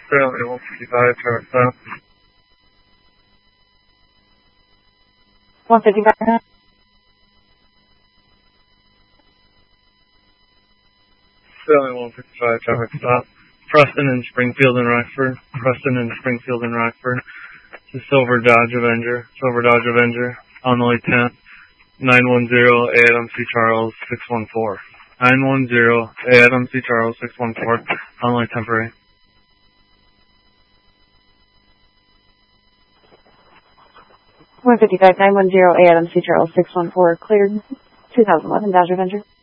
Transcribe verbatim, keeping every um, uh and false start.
Fairway one fifty-five, traffic stop. one fifty-five. Fairway one fifty-five, traffic stop. Preston and Springfield and Rockford. Preston and Springfield and Rockford. The Silver Dodge Avenger. Silver Dodge Avenger. Illinois ten. nine one zero Adam C. Charles six one four. nine one zero Adam C. Charles six one four. Illinois temporary. one fifty-five, nine one zero Adam C. Charles six one four. Cleared. two thousand eleven Dodge Avenger.